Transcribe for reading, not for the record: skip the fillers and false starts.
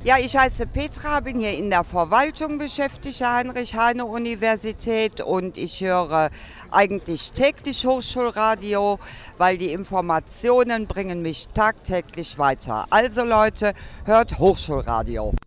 Ja, ich heiße Petra, bin hier in der Verwaltung beschäftigt, der Heinrich-Heine-Universität, und ich höre eigentlich täglich Hochschulradio, weil die Informationen bringen mich tagtäglich weiter. Also Leute, hört Hochschulradio.